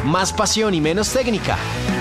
más pasión y menos técnica.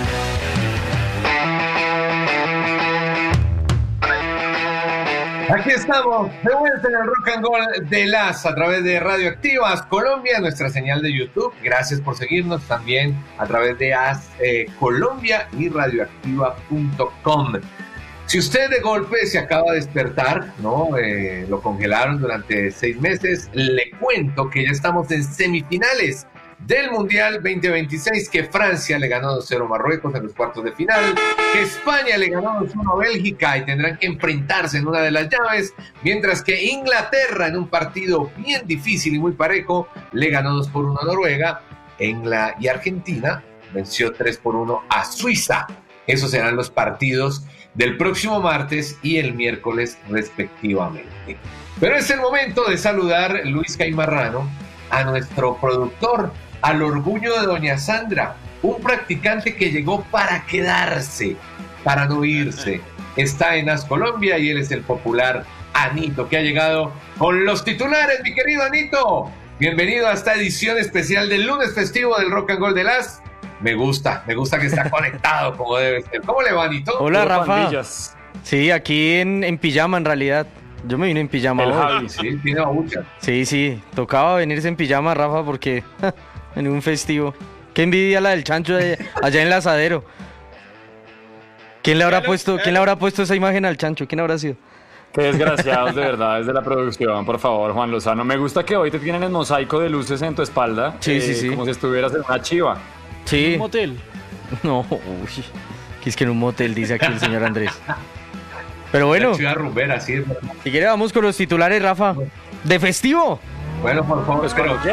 Aquí estamos, de vuelta en el Rock and Roll de Las, a través de Radioactivas Colombia, nuestra señal de YouTube. Gracias por seguirnos también a través de Colombia y radioactiva.com. Si usted de golpe se acaba de despertar, ¿no? Lo congelaron durante 6 meses, le cuento que ya estamos en semifinales del Mundial 2026, que Francia le ganó 2-0 a Marruecos en los cuartos de final, que España le ganó 2-1 a Bélgica y tendrán que enfrentarse en una de las llaves, mientras que Inglaterra, en un partido bien difícil y muy parejo, le ganó 2-1 a Noruega, y Argentina venció 3-1 a Suiza. Esos serán los partidos del próximo martes y el miércoles respectivamente. Pero es el momento de saludar, Luis Caimarrano, a nuestro productor, al orgullo de doña Sandra, un practicante que llegó para quedarse, para no irse. Está en As Colombia y él es el popular Anito, que ha llegado con los titulares, mi querido Anito. Bienvenido a esta edición especial del lunes festivo del Rock and Roll de Las. Me gusta que está conectado como debe ser. ¿Cómo le va, Anito? Hola, Rafa. Sí, aquí en pijama en realidad. Yo me vine en pijama hoy. Javi, sí, tiene babucha. Sí, tocaba venirse en pijama, Rafa, porque en un festivo. Qué envidia la del chancho allá en el asadero. ¿Quién le habrá puesto esa imagen al chancho? ¿Quién habrá sido? Qué desgraciados, de verdad, desde la producción, por favor, Juan Lozano. Me gusta que hoy te tienen el mosaico de luces en tu espalda. Sí. Como si estuvieras en una chiva. Sí. ¿En un motel? No, que es que en un motel, dice aquí el señor Andrés. Pero bueno, ciudad rumbera, sí. Si quiere vamos con los titulares, Rafa. ¿De festivo? Bueno, por favor, pues calma.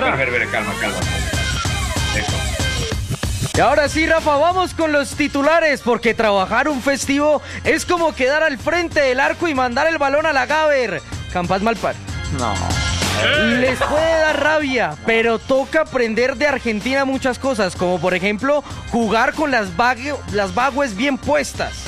Eso. Y ahora sí, Rafa, vamos con los titulares, porque trabajar un festivo es como quedar al frente del arco y mandar el balón a la Gaber. Campas Malpar. No. Les puede dar rabia, pero toca aprender de Argentina muchas cosas, como por ejemplo, jugar con las bagües bien puestas.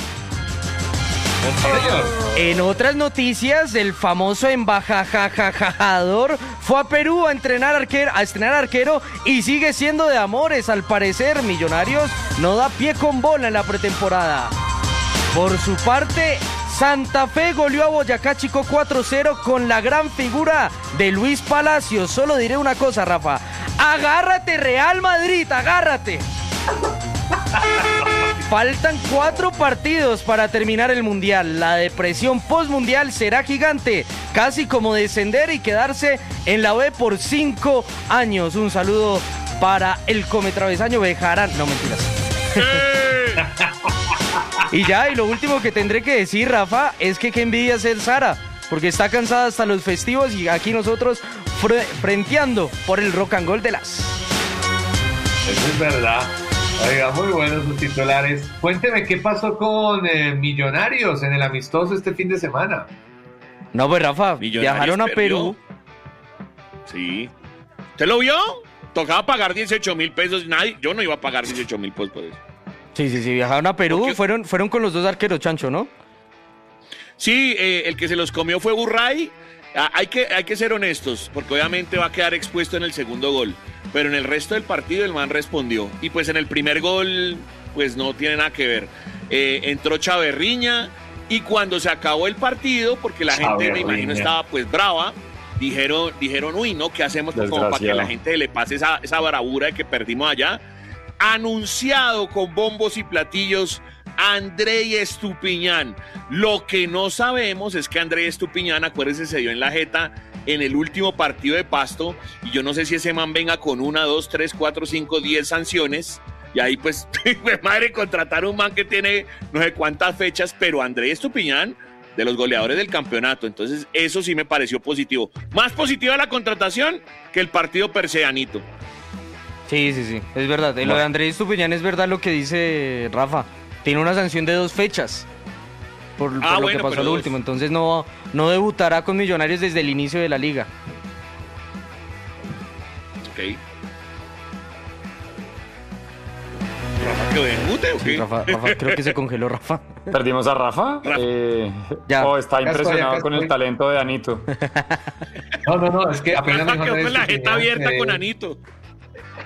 En otras noticias, el famoso embajador fue a Perú a estrenar arquero y sigue siendo de amores. Al parecer, Millonarios no da pie con bola en la pretemporada. Por su parte, Santa Fe goleó a Boyacá Chico 4-0 con la gran figura de Luis Palacios. Solo diré una cosa, Rafa. Agárrate, Real Madrid, agárrate. Faltan 4 partidos para terminar el Mundial. La depresión postmundial será gigante, casi como descender y quedarse en la B por 5 años. Un saludo para el cometravesaño Bejarán. No, mentiras. Y lo último que tendré que decir, Rafa, es que qué envidia ser Sara, porque está cansada hasta los festivos y aquí nosotros frenteando por el Rock and Roll de Las. Eso es verdad. Oiga, muy buenos sus titulares. Cuénteme qué pasó con Millonarios en el amistoso este fin de semana. No, pues Rafa, viajaron a Perú. Sí. ¿Usted lo vio? Tocaba pagar 18,000 pesos. Yo no iba a pagar 18,000 pesos por eso. Sí, viajaron a Perú. Fueron con los 2 arqueros, Chancho, ¿no? Sí, el que se los comió fue Burray. Hay que ser honestos, porque obviamente va a quedar expuesto en el segundo gol. Pero en el resto del partido el man respondió. Y pues en el primer gol, pues no tiene nada que ver. Entró Chaverriña y cuando se acabó el partido, porque la gente, me imagino, estaba pues brava, dijeron, uy, ¿no? ¿Qué hacemos como para que a la gente le pase esa bravura de que perdimos allá? Anunciado con bombos y platillos, Andrei Estupiñán. Lo que no sabemos es que Andrei Estupiñán, acuérdense, se dio en la jeta en el último partido de Pasto, y yo no sé si ese man venga con 1, 2, 3, 4, 5, 10 sanciones, y ahí pues, madre, contratar un man que tiene no sé cuántas fechas, pero Andrés Estupiñán, de los goleadores del campeonato, entonces eso sí me pareció positivo. Más positiva la contratación que el partido per se, Anito. Sí, es verdad. Lo de Andrés Estupiñán es verdad lo que dice Rafa. Tiene una sanción de 2 fechas. Por lo que pasó lo último, entonces no debutará con Millonarios desde el inicio de la liga. Ok. ¿Rafa quedó en mute o qué? Rafa, creo que se congeló, Rafa. ¿Perdimos a Rafa? Ya. Está impresionado con el talento de Anito. No, es que apenas Rafa quedó con la jeta abierta con Anito.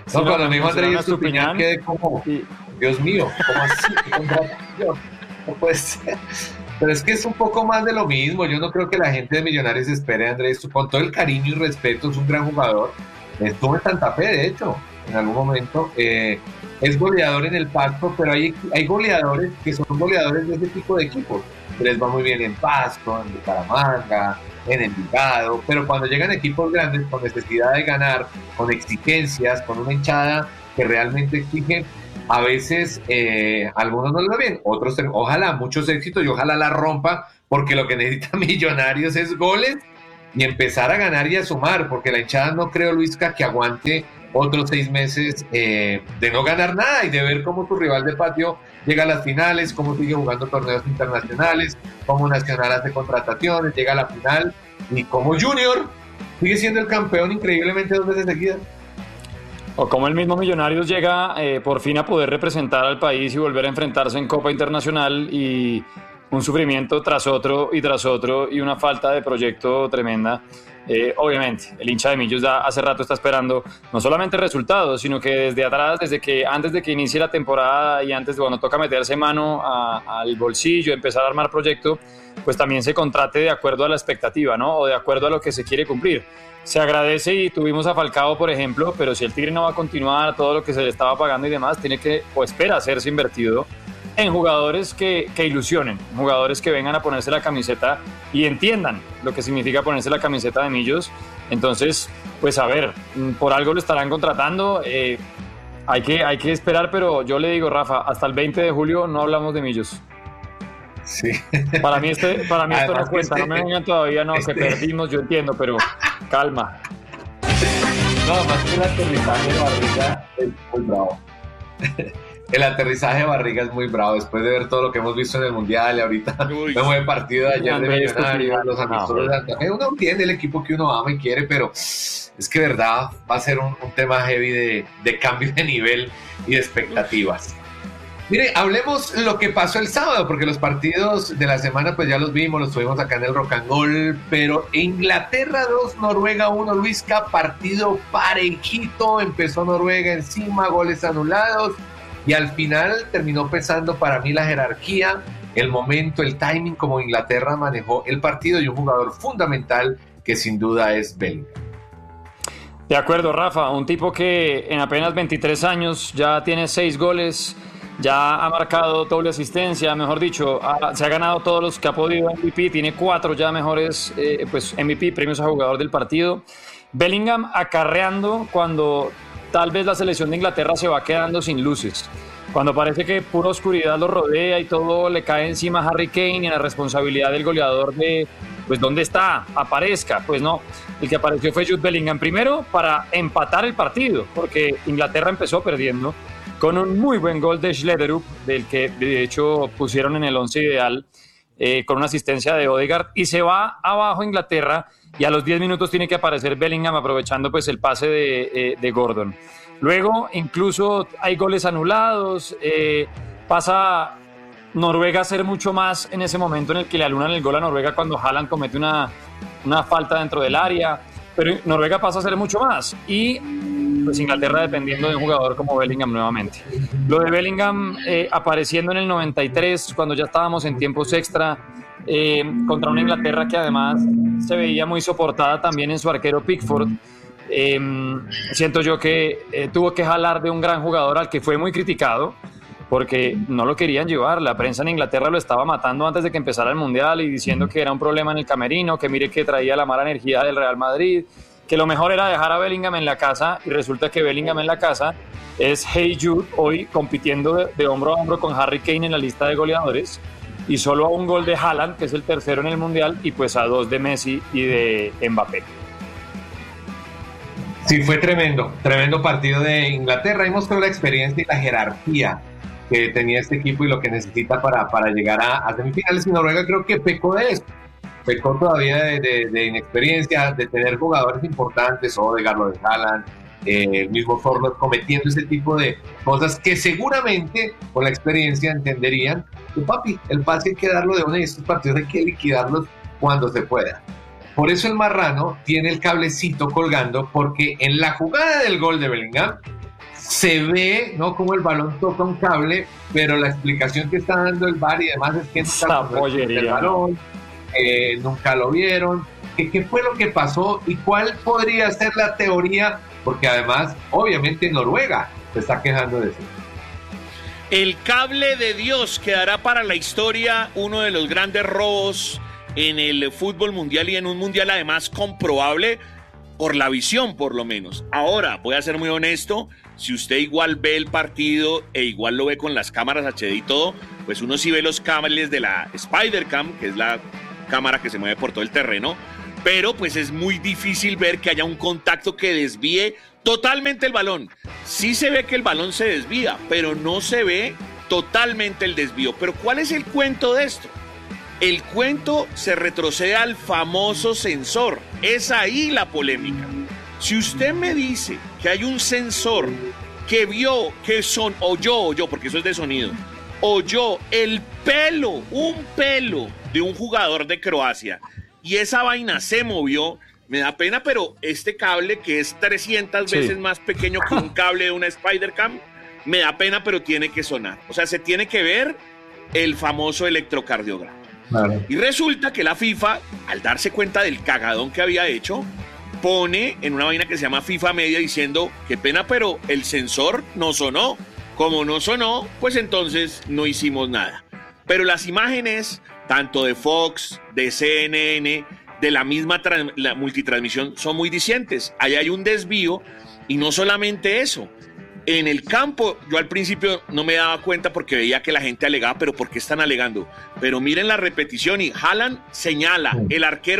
No, cuando me dijo Andrés Mencionaron a Estupiñán quedé como, Dios mío, ¿cómo así? ¿Qué contratación? No puede ser. Pero es que es un poco más de lo mismo. Yo no creo que la gente de Millonarios espere a Andrés, con todo el cariño y respeto, es un gran jugador. Estuvo en Santa Fe, de hecho, en algún momento. Es goleador en el Pasto, pero hay goleadores que son goleadores de ese tipo de equipos. Les va muy bien en Pasto, en Bucaramanga, en Envigado, pero cuando llegan equipos grandes con necesidad de ganar, con exigencias, con una hinchada que realmente exige, a veces algunos no les va bien, otros ojalá muchos éxitos y ojalá la rompa, porque lo que necesita Millonarios es goles y empezar a ganar y a sumar, porque la hinchada no creo, Luisca, que aguante otros 6 meses de no ganar nada y de ver cómo tu rival de patio llega a las finales, cómo sigue jugando torneos internacionales, cómo Nacional hace contrataciones, llega a la final y cómo Junior sigue siendo el campeón increíblemente 2 veces seguidas. O como el mismo Millonarios llega por fin a poder representar al país y volver a enfrentarse en Copa Internacional, y un sufrimiento tras otro y una falta de proyecto tremenda. Obviamente, el hincha de Millos hace rato está esperando no solamente resultados, sino que desde atrás, antes de que inicie la temporada y antes de cuando toca meterse mano al bolsillo, empezar a armar proyecto, pues también se contrate de acuerdo a la expectativa, ¿no? O de acuerdo a lo que se quiere cumplir. Se agradece y tuvimos a Falcao, por ejemplo, pero si el Tigre no va a continuar todo lo que se le estaba pagando y demás, tiene que o espera hacerse invertido en jugadores que ilusionen, jugadores que vengan a ponerse la camiseta y entiendan lo que significa ponerse la camiseta de Millos. Entonces, pues a ver, por algo lo estarán contratando, hay que esperar, pero yo le digo, Rafa, hasta el 20 de julio no hablamos de Millos. Sí. Para mí esto no cuenta, no me vengan todavía, que perdimos, yo entiendo, pero calma. No, más que el aterrizaje de Barriga es muy bravo. El aterrizaje de Barriga es muy bravo, después de ver todo lo que hemos visto en el Mundial y ahorita vemos el partido de ayer de Millonarios, los amistosos de Santa Fe. Uno entiende el equipo que uno ama y quiere, pero es que verdad va a ser un tema heavy de cambio de nivel y de expectativas. Mire, hablemos lo que pasó el sábado, porque los partidos de la semana pues ya los vimos, los tuvimos acá en el Rock and Roll, pero Inglaterra 2, Noruega 1, Luisca, partido parejito, empezó Noruega encima, goles anulados, y al final terminó pesando para mí la jerarquía, el momento, el timing, como Inglaterra manejó el partido, y un jugador fundamental que sin duda es Bellingham. De acuerdo, Rafa, un tipo que en apenas 23 años ya tiene 6 goles, ya ha marcado doble asistencia, mejor dicho, se ha ganado todos los que ha podido MVP, tiene 4 ya mejores MVP, premios a jugador del partido. Bellingham acarreando cuando tal vez la selección de Inglaterra se va quedando sin luces, cuando parece que pura oscuridad lo rodea y todo le cae encima a Harry Kane y la responsabilidad del goleador de, pues, ¿dónde está? Aparezca. Pues no, el que apareció fue Jude Bellingham, primero para empatar el partido, porque Inglaterra empezó perdiendo, con un muy buen gol de Schlederup, del que de hecho pusieron en el 11 ideal, con una asistencia de Odegaard, y se va abajo Inglaterra, y a los 10 minutos tiene que aparecer Bellingham aprovechando pues el pase de Gordon. Luego incluso hay goles anulados, pasa Noruega a hacer mucho más en ese momento en el que le anulan el gol a Noruega cuando Haaland comete una falta dentro del área, pero Noruega pasa a hacer mucho más, y pues Inglaterra dependiendo de un jugador como Bellingham nuevamente. Lo de Bellingham apareciendo en el 93, cuando ya estábamos en tiempos extra, contra una Inglaterra que además se veía muy soportada también en su arquero Pickford. Siento yo que tuvo que jalar de un gran jugador al que fue muy criticado, porque no lo querían llevar. La prensa en Inglaterra lo estaba matando antes de que empezara el Mundial y diciendo que era un problema en el camerino, que mire que traía la mala energía del Real Madrid, que lo mejor era dejar a Bellingham en la casa, y resulta que Bellingham en la casa es Hey Jude, hoy compitiendo de hombro a hombro con Harry Kane en la lista de goleadores, y solo a un gol de Haaland, que es el tercero en el Mundial, y pues a 2 de Messi y de Mbappé. Sí, fue tremendo partido de Inglaterra, y mostró la experiencia y la jerarquía que tenía este equipo y lo que necesita para llegar a semifinales. Y Noruega creo que pecó de eso. Pecó todavía de inexperiencia, de tener jugadores importantes, Odegaard, lo de Haaland, el mismo Fornot, cometiendo ese tipo de cosas que seguramente con la experiencia entenderían que papi, el pase hay que darlo de una, y estos partidos hay que liquidarlos cuando se pueda. Por eso el marrano tiene el cablecito colgando, porque en la jugada del gol de Bellingham, se ve, ¿no?, como el balón toca un cable, pero la explicación que está dando el VAR y demás es que el balón, nunca lo vieron. ¿Qué fue lo que pasó y cuál podría ser la teoría? Porque además, obviamente, Noruega se está quejando de eso. El cable de Dios quedará para la historia uno de los grandes robos en el fútbol mundial y en un mundial además comprobable por la visión, por lo menos. Ahora, voy a ser muy honesto, si usted igual ve el partido e igual lo ve con las cámaras HD y todo, pues uno sí ve los cables de la Spider-Cam, que es la cámara que se mueve por todo el terreno, pero pues es muy difícil ver que haya un contacto que desvíe totalmente el balón. Sí se ve que el balón se desvía, pero no se ve totalmente el desvío. Pero ¿cuál es el cuento de esto? El cuento se retrocede al famoso sensor. Es ahí la polémica. Si usted me dice que hay un sensor que vio, que oyó, porque eso es de sonido, oyó un pelo de un jugador de Croacia y esa vaina se movió, me da pena, pero este cable que es 300 veces más pequeño que un cable de una Spider-Cam, me da pena, pero tiene que sonar. O sea, se tiene que ver el famoso electrocardiograma. Vale. Y resulta que la FIFA, al darse cuenta del cagadón que había hecho, pone en una vaina que se llama FIFA Media diciendo, qué pena, pero el sensor no sonó. Como no sonó, pues entonces no hicimos nada. Pero las imágenes, tanto de Fox, de CNN, de la misma la multitransmisión, son muy dicientes. Ahí hay un desvío y no solamente eso. En el campo, yo al principio no me daba cuenta porque veía que la gente alegaba, pero ¿por qué están alegando? Pero miren la repetición y Haaland señala, el arquero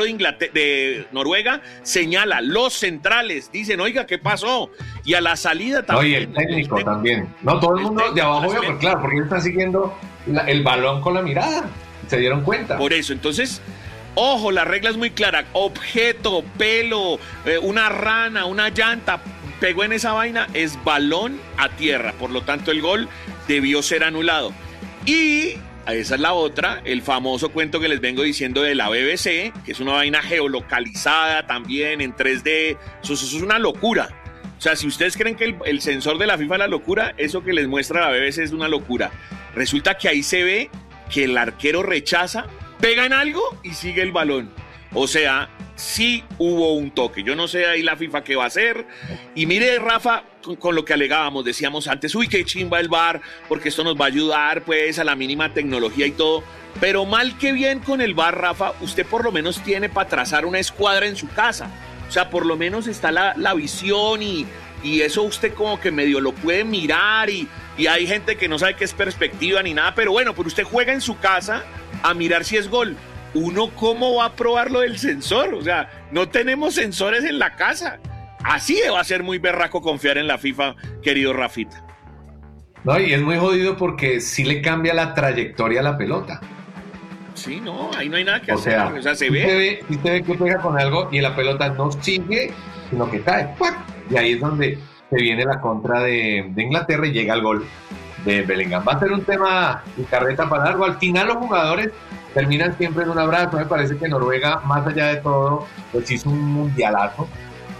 de Noruega señala, los centrales dicen, oiga, ¿qué pasó? Y a la salida también. Oye, el técnico también. No, todo el mundo de abajo vio, pero claro, porque ellos están siguiendo el balón con la mirada. Se dieron cuenta. Por eso, entonces, ojo, la regla es muy clara. Objeto, pelo, una rana, una llanta, pegó en esa vaina, es balón a tierra. Por lo tanto, el gol debió ser anulado. Y esa es la otra, el famoso cuento que les vengo diciendo de la BBC, que es una vaina geolocalizada también en 3D. Eso es una locura. O sea, si ustedes creen que el sensor de la FIFA es la locura, eso que les muestra la BBC es una locura. Resulta que ahí se ve que el arquero rechaza, pega en algo y sigue el balón. O sea, sí hubo un toque. Yo no sé ahí la FIFA qué va a hacer. Y mire, Rafa, con lo que alegábamos, decíamos antes, uy, qué chimba el VAR, porque esto nos va a ayudar, pues, a la mínima tecnología y todo. Pero mal que bien con el VAR, Rafa, usted por lo menos tiene para trazar una escuadra en su casa. O sea, por lo menos está la visión y eso usted como que medio lo puede mirar y hay gente que no sabe qué es perspectiva ni nada, pero bueno, pero usted juega en su casa a mirar si es gol. ¿Uno cómo va a probar lo del sensor? O sea, no tenemos sensores en la casa. Así va a ser muy berraco confiar en la FIFA, querido Rafita. No, y es muy jodido porque sí le cambia la trayectoria a la pelota. Sí, no, ahí no hay nada que hacer. O sea, se ve. Sí se ve que pega con algo y la pelota no sigue, sino que cae. ¡Pac! Y ahí es donde se viene la contra de Inglaterra y llega el gol de Bellingham. Va a ser un tema de carreta para largo. Al final los jugadores terminan siempre en un abrazo. Me parece que Noruega, más allá de todo, pues hizo un mundialazo.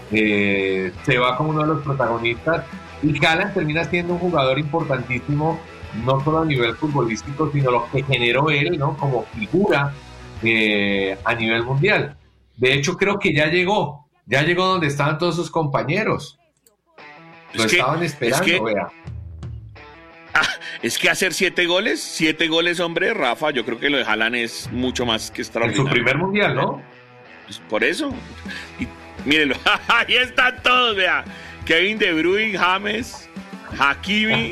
Se va como uno de los protagonistas. Y Haaland termina siendo un jugador importantísimo, no solo a nivel futbolístico, sino lo que generó él, ¿no?, como figura a nivel mundial. De hecho, creo que ya llegó donde estaban todos sus compañeros. Lo estaban esperando, vea. Es que hacer 7 goles, hombre, Rafa, yo creo que lo de Haaland es mucho más que extraordinario. En su primer mundial, ¿no? Pues por eso. Y mírenlo, ahí están todos, vea. Kevin De Bruyne, James, Hakimi,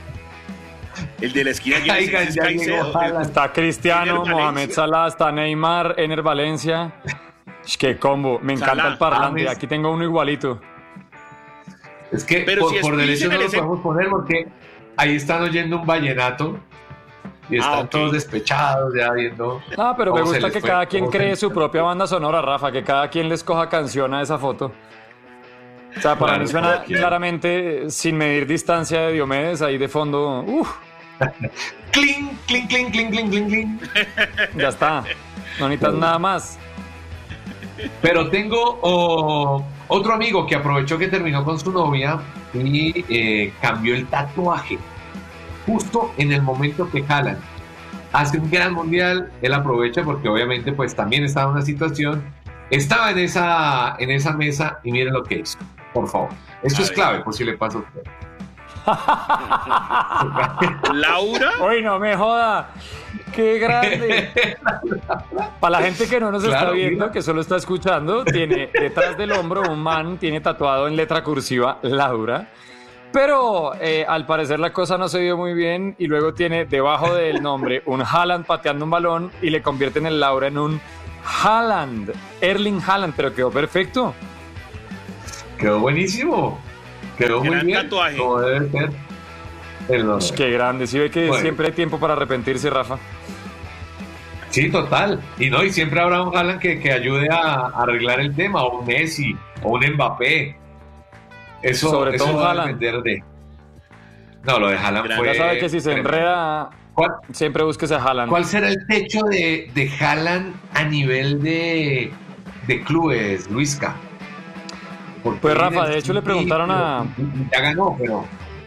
el de la esquina. Está Cristiano, Mohamed Salah, está Neymar, Ener Valencia. Qué combo, me encanta Salah, el parlante. Aquí tengo uno igualito. Es que pero por derecho no lo podemos poner porque ahí están oyendo un vallenato y están todos despechados ya viendo. No, pero me gusta que cada quien cree su propia banda sonora, Rafa, que cada quien les coja canción a esa foto. O sea, para mí suena claramente sin medir distancia de Diomedes ahí de fondo. Cling, cling, cling, cling, cling, cling, cling. Ya está, no necesitas nada más. Pero tengo otro amigo que aprovechó que terminó con su novia y cambió el tatuaje. Justo en el momento que Haaland hace un gran mundial, él aprovecha porque obviamente pues también estaba en una situación, estaba en esa mesa y miren lo que hizo, por favor. Esto es clave por si le pasa a usted. ¿Laura? ¡Uy, no me joda! ¡Qué grande! Para la gente que no nos está viendo, mira, que solo está escuchando, tiene detrás del hombro un man, tiene tatuado en letra cursiva Laura, pero al parecer la cosa no se vio muy bien y luego tiene debajo del nombre un Haaland pateando un balón y le convierten el Laura en un Haaland, Erling Haaland, pero quedó perfecto. Quedó buenísimo. Quedó muy bien. Tatuaje. Como debe ser. Qué grande. Sí ve que siempre hay tiempo para arrepentirse, Rafa. Sí, total. Y siempre habrá un Haaland que ayude a arreglar el tema, o un Messi, o un Mbappé. Eso, sobre todo va Haaland. A depender de... No, lo de Haaland fue... Ya sabe que si se enreda, siempre búsquese a Haaland. ¿Cuál será el techo de Haaland a nivel de clubes, Luisca? Pues Rafa, de hecho le preguntaron a... Ya ganó, pero...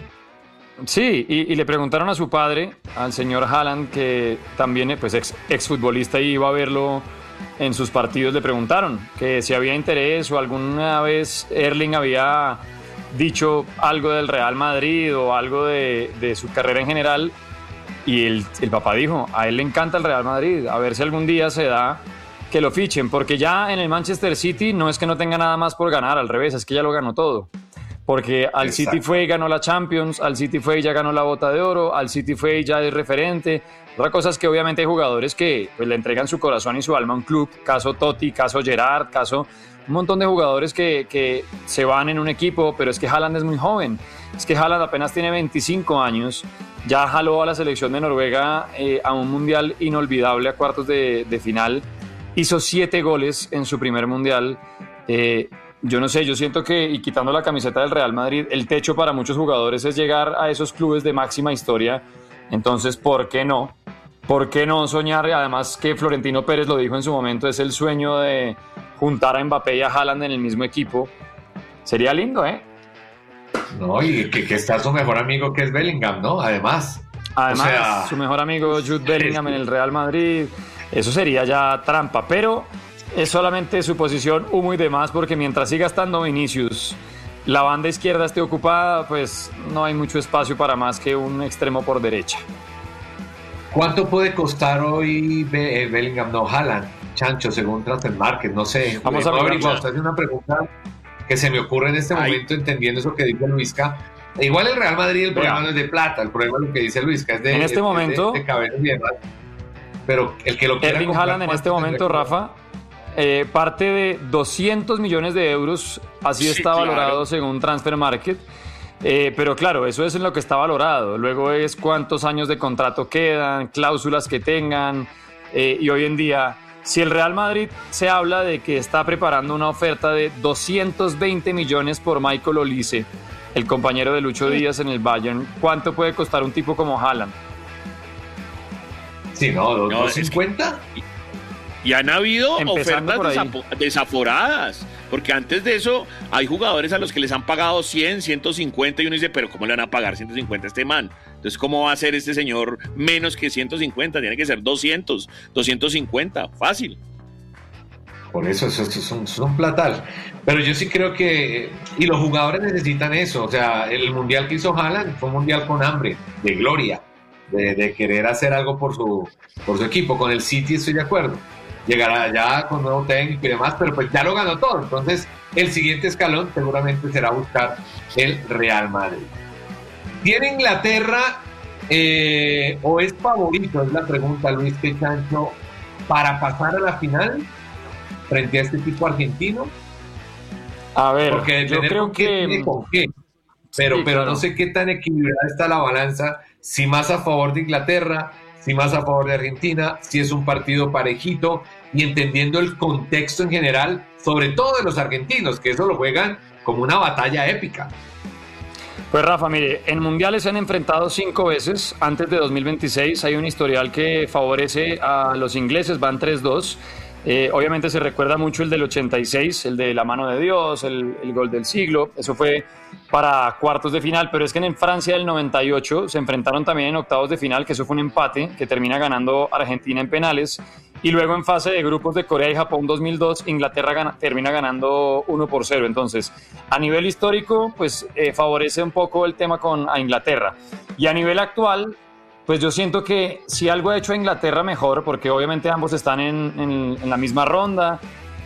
Sí, y le preguntaron a su padre, al señor Haaland, que también pues exfutbolista y iba a verlo en sus partidos, le preguntaron que si había interés o alguna vez Erling había dicho algo del Real Madrid o algo de su carrera en general, y el papá dijo, a él le encanta el Real Madrid, a ver si algún día se da que lo fichen, porque ya en el Manchester City no es que no tenga nada más por ganar, al revés, es que ya lo ganó todo. Porque al City fue y ganó la Champions, al City fue y ya ganó la Bota de Oro, al City fue y ya es referente. Otra cosa es que obviamente hay jugadores que pues, le entregan su corazón y su alma a un club, caso Totti, caso Gerrard, caso un montón de jugadores que se van en un equipo, pero es que Haaland es muy joven, es que Haaland apenas tiene 25 años, ya jaló a la selección de Noruega a un mundial inolvidable, a cuartos de final, hizo 7 goles en su primer mundial. Yo no sé, yo siento que, y quitando la camiseta del Real Madrid, el techo para muchos jugadores es llegar a esos clubes de máxima historia. Entonces, ¿por qué no? ¿Por qué no soñar? Además que Florentino Pérez lo dijo en su momento, es el sueño de juntar a Mbappé y a Haaland en el mismo equipo. Sería lindo, ¿eh? No, y que está su mejor amigo que es Bellingham, ¿no? Además, su mejor amigo Jude Bellingham en el Real Madrid, eso sería ya trampa, pero... es solamente suposición, humo y demás, porque mientras siga estando Vinicius, la banda izquierda esté ocupada, pues no hay mucho espacio para más que un extremo por derecha. ¿Cuánto puede costar hoy Bellingham? No, Haaland, Chancho, según Transfer Market, no sé. Vamos a averiguar. Usted hace una pregunta que se me ocurre en este momento, entendiendo eso que dice Luisca. Igual el Real Madrid, el problema no es de plata, el problema es lo que dice Luisca, es de... En este momento... de cabezas y demás. Pero el que lo quiera Erling comprar... Haaland en este momento, Rafa... parte de 200 millones de euros, así está valorado según Transfer Market, pero claro, eso es en lo que está valorado, luego es cuántos años de contrato quedan, cláusulas que tengan, y hoy en día, si el Real Madrid se habla de que está preparando una oferta de 220 millones por Michael Olise, el compañero de Lucho Díaz en el Bayern, ¿cuánto puede costar un tipo como Haaland? Sí, no, 250. Y han habido empezando ofertas desaforadas, porque antes de eso hay jugadores a los que les han pagado 100, 150 y uno dice, pero ¿cómo le van a pagar 150 a este man? Entonces, ¿cómo va a ser este señor menos que 150? Tiene que ser 200, 250, fácil. Por eso es un platal. Pero yo sí creo que... Y los jugadores necesitan eso. O sea, el mundial que hizo Haaland fue un mundial con hambre, de gloria, de querer hacer algo por su equipo. Con el City estoy de acuerdo. Llegará ya con nuevo técnico y demás, pero pues ya lo ganó todo. Entonces, el siguiente escalón seguramente será buscar el Real Madrid. ¿Tiene Inglaterra o es favorito? Es la pregunta, Luis Chancho, para pasar a la final frente a este equipo argentino. A ver, porque yo creo que... ¿Con qué? Pero claro. No sé qué tan equilibrada está la balanza, si más a favor de Inglaterra, si más a favor de Argentina, si es un partido parejito, y entendiendo el contexto en general, sobre todo de los argentinos, que eso lo juegan como una batalla épica. Pues Rafa, mire, en mundiales se han enfrentado 5 veces antes de 2026, hay un historial que favorece a los ingleses, van 3-2, Obviamente se recuerda mucho el del 86, el de la mano de Dios, el gol del siglo. Eso fue para cuartos de final, pero es que en Francia del 98 se enfrentaron también en octavos de final, que eso fue un empate que termina ganando Argentina en penales. Y luego en fase de grupos de Corea y Japón 2002, Inglaterra termina ganando 1-0. Entonces, a nivel histórico, pues favorece un poco el tema a Inglaterra. Y a nivel actual, pues yo siento que si algo ha hecho a Inglaterra mejor, porque obviamente ambos están en la misma ronda,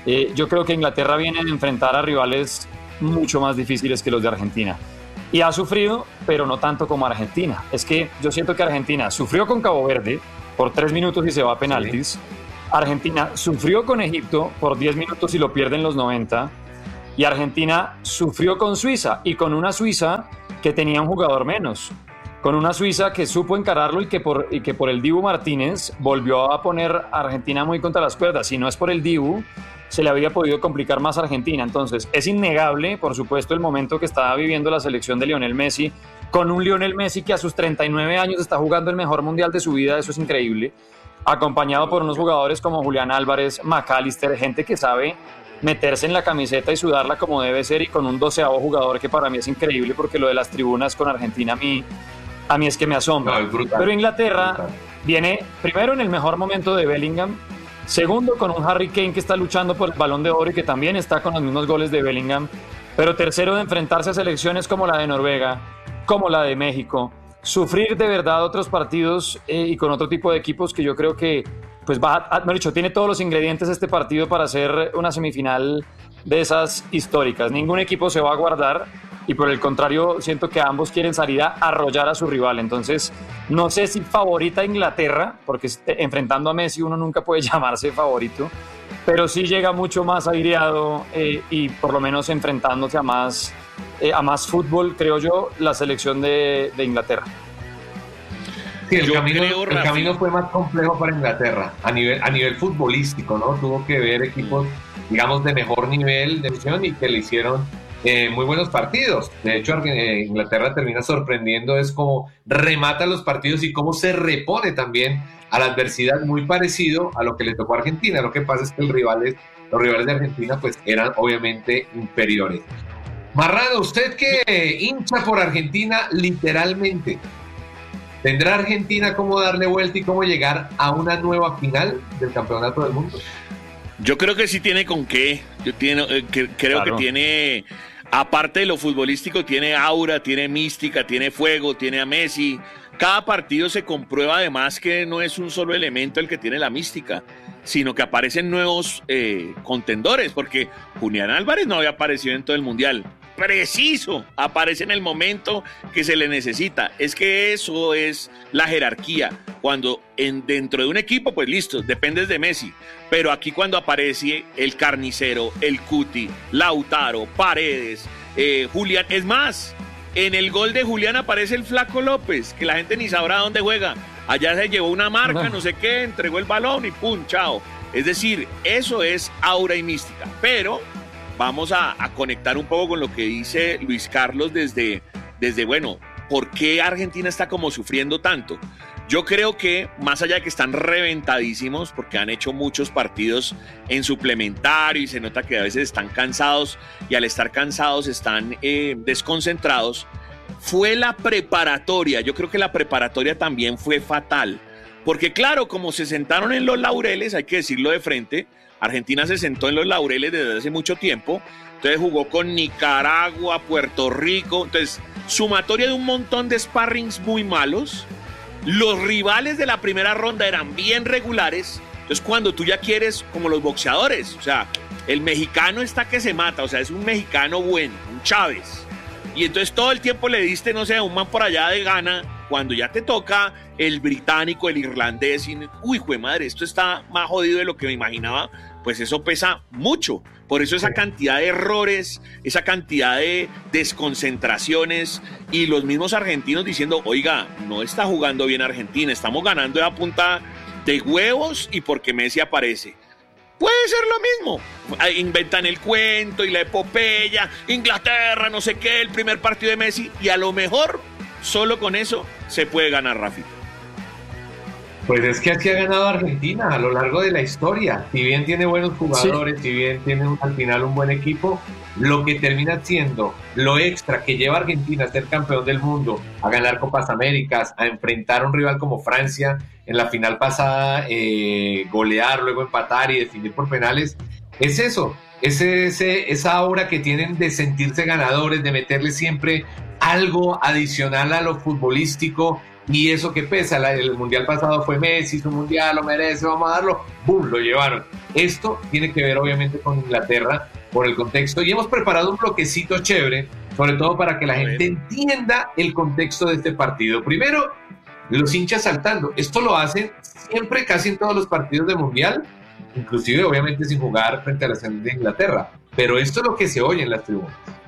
yo creo que Inglaterra viene a enfrentar a rivales mucho más difíciles que los de Argentina. Y ha sufrido, pero no tanto como Argentina. Es que yo siento que Argentina sufrió con Cabo Verde por 3 minutos y se va a penaltis. Sí. Argentina sufrió con Egipto por 10 minutos y lo pierde en los 90. Y Argentina sufrió con Suiza, y con una Suiza que tenía un jugador menos. Con una Suiza que supo encararlo y que por el Dibu Martínez volvió a poner a Argentina muy contra las cuerdas. Si no es por el Dibu, se le había podido complicar más a Argentina. Entonces, es innegable, por supuesto, el momento que está viviendo la selección de Lionel Messi, con un Lionel Messi que a sus 39 años está jugando el mejor mundial de su vida, eso es increíble, acompañado por unos jugadores como Julián Álvarez, McAllister, gente que sabe meterse en la camiseta y sudarla como debe ser, y con un 12avo jugador que para mí es increíble, porque lo de las tribunas con Argentina a mí es que me asombra. No, brutal, pero Inglaterra viene primero en el mejor momento de Bellingham, segundo con un Harry Kane que está luchando por el Balón de Oro y que también está con los mismos goles de Bellingham, pero tercero de enfrentarse a selecciones como la de Noruega, como la de México, sufrir de verdad otros partidos y con otro tipo de equipos que yo creo que pues tiene todos los ingredientes este partido para ser una semifinal de esas históricas. Ningún equipo se va a guardar, y por el contrario siento que ambos quieren salir a arrollar a su rival. Entonces no sé si favorita Inglaterra, porque enfrentando a Messi uno nunca puede llamarse favorito, pero sí llega mucho más aireado y por lo menos enfrentándose a más fútbol, creo yo, la selección de Inglaterra. Sí, el camino fue más complejo para Inglaterra a nivel futbolístico, ¿no? Tuvo que ver equipos, digamos, de mejor nivel de visión y que le hicieron muy buenos partidos. De hecho, Inglaterra termina sorprendiendo, es como remata los partidos y cómo se repone también a la adversidad, muy parecido a lo que le tocó a Argentina. Lo que pasa es que los rivales de Argentina pues eran obviamente inferiores. Marrano, usted que hincha por Argentina literalmente, ¿tendrá Argentina cómo darle vuelta y cómo llegar a una nueva final del Campeonato del Mundo? Yo creo que sí tiene con qué. Creo que tiene, aparte de lo futbolístico, tiene aura, tiene mística, tiene fuego, tiene a Messi. Cada partido se comprueba además que no es un solo elemento el que tiene la mística, sino que aparecen nuevos contendores, porque Julián Álvarez no había aparecido en todo el Mundial. Preciso, aparece en el momento que se le necesita. Es que eso es la jerarquía. Cuando dentro de un equipo, pues listo, dependes de Messi. Pero aquí cuando aparece el Carnicero, el Cuti, Lautaro, Paredes, Julián, es más, en el gol de Julián aparece el Flaco López, que la gente ni sabrá dónde juega. Allá se llevó una marca, no sé qué, entregó el balón y pum, chao. Es decir, eso es aura y mística. Pero vamos a conectar un poco con lo que dice Luis Carlos desde bueno, ¿por qué Argentina está como sufriendo tanto? Yo creo que más allá de que están reventadísimos porque han hecho muchos partidos en suplementario y se nota que a veces están cansados y al estar cansados están desconcentrados, fue la preparatoria. Yo creo que la preparatoria también fue fatal porque claro, como se sentaron en los laureles, hay que decirlo de frente, Argentina se sentó en los laureles desde hace mucho tiempo, entonces jugó con Nicaragua, Puerto Rico, entonces sumatoria de un montón de sparrings muy malos. Los rivales de la primera ronda eran bien regulares, entonces cuando tú ya quieres, como los boxeadores, o sea, el mexicano está que se mata, o sea, es un mexicano bueno, un Chávez, y entonces todo el tiempo le diste, no sé, a un man por allá de Ghana, cuando ya te toca el británico, el irlandés, y uy, jue madre, esto está más jodido de lo que me imaginaba, pues eso pesa mucho. Por eso esa cantidad de errores, esa cantidad de desconcentraciones y los mismos argentinos diciendo, oiga, no está jugando bien Argentina, estamos ganando a punta de huevos y porque Messi aparece. Puede ser lo mismo. Inventan el cuento y la epopeya, Inglaterra, no sé qué, el primer partido de Messi y a lo mejor solo con eso se puede ganar, Rafi. Pues es que así ha ganado Argentina a lo largo de la historia. Si bien tiene buenos jugadores, si bien tiene al final un buen equipo, lo que termina siendo lo extra que lleva a Argentina a ser campeón del mundo, a ganar Copas Américas, a enfrentar a un rival como Francia en la final pasada, golear, luego empatar y definir por penales, es eso, esa aura que tienen de sentirse ganadores, de meterle siempre algo adicional a lo futbolístico. Y eso que pesa, el mundial pasado fue Messi, su mundial lo merece, vamos a darlo, ¡boom!, lo llevaron. Esto tiene que ver obviamente con Inglaterra, por el contexto, y hemos preparado un bloquecito chévere, sobre todo para que la gente entienda el contexto de este partido. Primero, los hinchas saltando, esto lo hacen siempre, casi en todos los partidos de mundial, inclusive obviamente sin jugar frente a la selección de Inglaterra, pero esto es lo que se oye en las tribunas.